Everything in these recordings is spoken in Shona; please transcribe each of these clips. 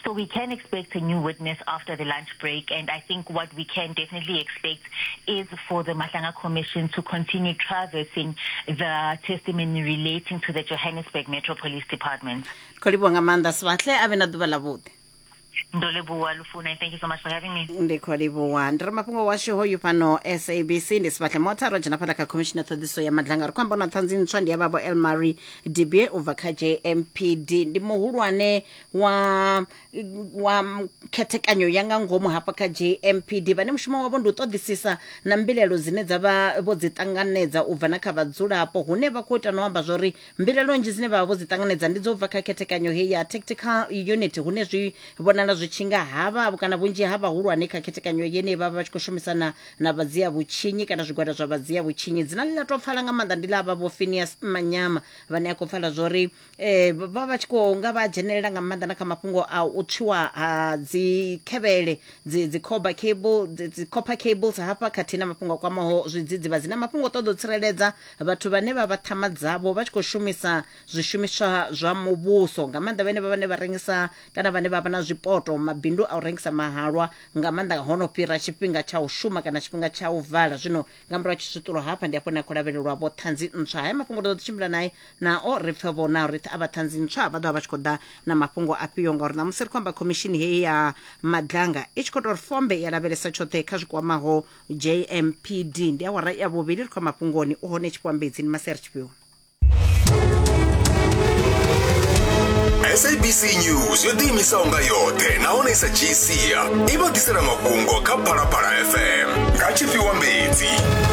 So we can expect a new witness after the lunch break, and I think what we can definitely expect is for the Matlanga Commission to continue traversing the testimony relating to the Johannesburg Metro Police Department. Kolibonga Manda Swatle avena duba labude. Ndolebuwa Lufuna, thank you so much for having me. Ndikholibuwa ndirimapungo washo hoyu pano SABC ndisibahle motaro jina pala Commissioner Thodiso ya Madlanga kwamba na Tanzania Chandi ya babo Elmarie Dibie uvaka JMPD ndi muhulwane wa ketekanyo yanga ngomu hapa ka JMPD bane mushumo wabo ndutodisisa na mbilelo zine dzava bodzitanganedza uvana kha vadzulapo hune vakuita no amba zori mbilelo nji zine vha bodzitanganedza ndidzo uvaka ketekanyo he ya tactical unit hune zwi bona zwichinga hava kana vunji hava hulwane kha ketekanyo yene baba vachikoshomisana na vadzia vuchinyi kana zwigwada zwa vadzia vuchinyi dzina lila topfala nga manda ndila babo Phineas Manyama vane akopfala zori baba vachiko nga va generela nga manda na kha mapungo a utshiwa dzi kebele dzi copper cables hapa katina mapungo kwa maho zwidzidzivha zina mapungo todo tsireledza vhathu vane va vathama dzavo vachikoshumisa zwishumiswa zwa muvhuso nga manda vane vane varengisa kana vane va na zwipoto mabindu a u rengisa mahalwa nga manda hono fhira tshifhinga tsha u shuma kana tshifhinga tsha u vala zwino nga murahu tshitulo hapa ndi afho na kholavhelelwa vho Thanzi ntswa haya mafhungo ḓo tshimbila naye na o ri pfhe vhona ri ava Thanzi ntswa vha ḓo vha tshi khou ḓa na mafhungo afhio ngauri na musi ri kwamba commission hei ya Madlanga i tshi khou tou fombe ya lavhelesa tshoṱhe kha zwikwamaho JMPD ndi awara ya vhuvhili ri khou mafhungoni u hone tshipwambedzi ni maseri tshifhio. SABC News yo ḓiimisa nga yoṱhe nahone isa dzhiisia i vha ḓisela mafhungo kha Phalaphala FM nga tshifhiwambedzi.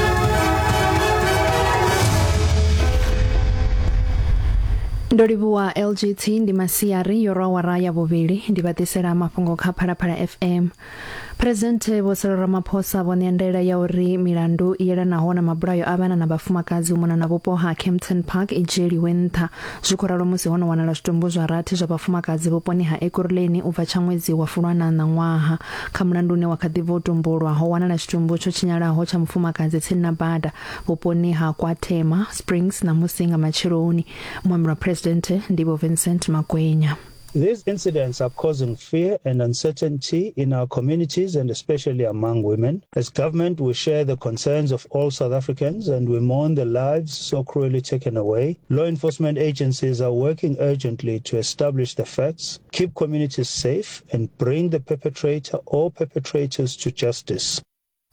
Ndolibuwa LGT ndi masiari yo rawara ya vhuvhili ndi vhaḓisela mafhungo kha Phalaphala FM. President Vho Cyril Ramaphosa vho ndela ya uri milandu i yelanaho na mabulayo a vhana na vhafumakadzi u mona na vhupo ha Kempton Park i dzhieliwe nṱha zwi khou ralo musi hono wanala zwitumbu zwa rathi zwa vhafumakadzi vhuponi ha Ekurhuleni u bva tsha ṅwedzi wa Fulwana na ṅwaha kha mulandu une wa kha ḓi bva u tumbulwa ho wanala tshitumbu tsho tshinyalaho tsha mufumakadzi tsini na bada vhuponi ha KwaThema Springs na musi nga matsheloni muambeli wa President ndi Vho Vincent Magwenya. These incidents are causing fear and uncertainty in our communities and especially among women. As government, we share the concerns of all South Africans and we mourn the lives so cruelly taken away. Law enforcement agencies are working urgently to establish the facts, keep communities safe and bring the perpetrator or perpetrators to justice.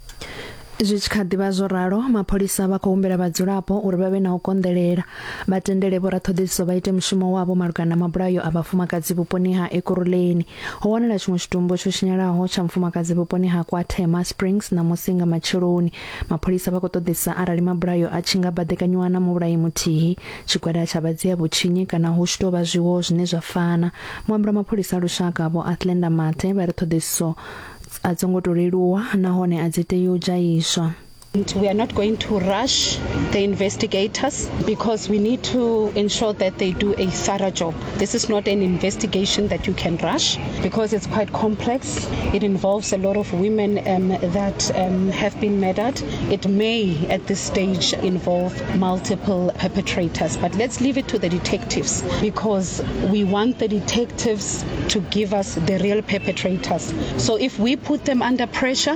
Zwichikhaḓivha zwo ralo mapholisa vha khou humbela vhadzulapo uri vha vhe na u konḓelela vha tendele vhoraṱhoḓisiso vha ite mushumo wavho malugana na mabulayo a vhafumakadzi vhuponi ha Ekurhuleni ho wanala tshiṅwe tshitumbu tsho tshinyalaho tsha mufumakadzi vhuponi ha KwaThema Springs na musi nga matsheloni mapholisa vha khou ṱoḓisa arali mabulayo a tshi nga baḓekanywa na muvhulayi muthihi tshigwada tsha vhadzia vhutshinyi kana hu tshi tou vha zwiwo zwine zwa fana muambeli wa mapholisa a lushaka vho Athlenda Mathe vha ri ṱhoḓisiso a dzongo to leluwa nahone a dzi tei u dzhaiswa. We are not going to rush the investigators because we need to ensure that they do a thorough job. This is not an investigation that you can rush because it's quite complex. It involves a lot of women that have been murdered. It may at this stage involve multiple perpetrators, but let's leave it to the detectives because we want the detectives to give us the real perpetrators. So if we put them under pressure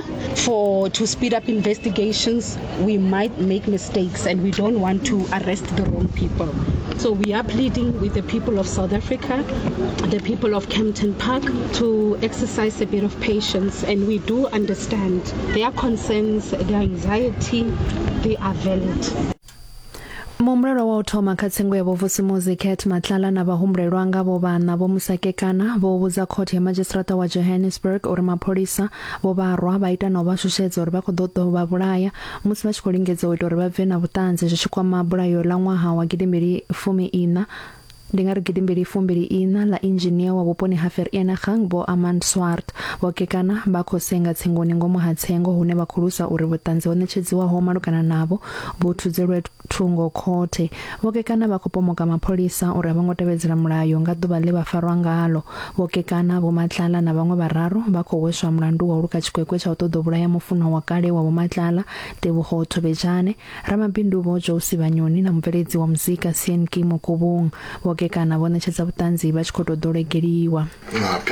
to speed up investigations, we might make mistakes and we don't want to arrest the wrong people. So we are pleading with the people of South Africa, the people of Kempton Park to exercise a bit of patience, and we do understand their concerns, their anxiety, they are valid. Mumbulelo wa u thoma kha tsengo ya vhovusimuzi Kate Matlala na vhahumbulelwa nga vho vhana vho Musakekana vho vhudza khothe ya magistrata wa Johannesburg uri mapholisa vho vharwa vha ita na u vha shushedza uri vha khou ḓo vha vhulaya musi vha tshi khou lingedza u ita uri vha bve na vhuṱanzi zwi tshi kwama bulayo ḽa ṅwaha wa 2014 ndi nga ri 2024 la engineer wa vhuponi ha Vereeniging vho Amand Swart vho kekana vha khou senga tsengoni ngomu ha tsengo hune vha khulusa uri vhuṱanzi ho ṋetshedziwaho malugana navho vho thudzelwe thungo khothe vho kekana vha khou pomoka mapholisa uri vha ngo tevhedzela mulayo nga ḓuvha ḽe vha farwa ngalo vho kekana vho Matlala na vhaṅwe vhararu vha khou hweswa mulandu wa luka tshikwekwe tsha u ṱoḓa vhulaya mufuno wa kale wa vho Matlala Tebogo Thobejane ramabindu vho Josi Vanyoni na mubveledzi wa muzika CNK Mukubung vho kekana vho ṋetshedza vhuṱanzi vha tshi khou tou ḓolegeliwa.